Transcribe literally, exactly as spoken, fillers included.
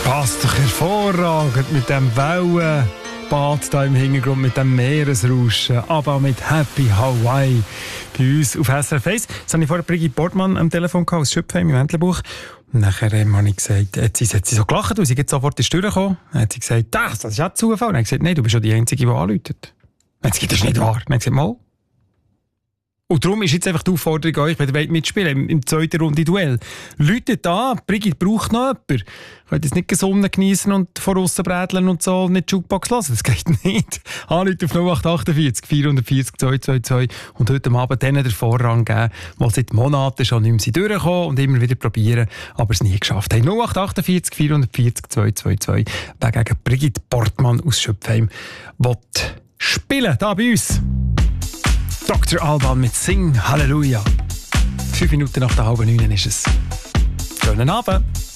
Passt doch hervorragend mit dem Wellenbad da im Hintergrund, mit dem Meeresrauschen, aber mit Happy Hawaii bei uns auf S R F eins. Jetzt habe ich vorher Brigitte Portmann am Telefon gehabt, aus Schöpfheim im Entlebuch. Und nachher ähm, habe ich gesagt, hat sie, hat sie so gelacht, weil sie jetzt sofort in die Tür gekommen. Dann hat sie gesagt, das, das ist ja Zufall. Dann habe ich gesagt, nein, du bist ja die Einzige, die anruft. Dann hat sie gesagt, das ist nicht wahr. Dann habe ich gesagt, mal. Und darum ist jetzt einfach die Aufforderung an euch, wenn ihr mitspielen wollt, im, im zweiten Runde Duell. Läutet an, Brigitte braucht noch jemanden. Ihr könnt jetzt nicht Sonne geniessen und von aussen brädeln und so und nicht die Jukebox hören. Das geht nicht. Anrufen auf null acht achtundvierzig vierhundertvierzig zweihundertzweiundzwanzig und heute Abend denen den Vorrang geben, die seit Monaten schon nicht mehr durchkommen und immer wieder probieren, aber es nie geschafft haben. null acht achtundvierzig vierhundertvierzig zweihundertzweiundzwanzig. Wer gegen Brigitte Portmann aus Schöpfheim will spielen, da bei uns. Doktor Alban mit Sing Halleluja. Fünf Minuten nach der halben neun ist es. Schönen Abend.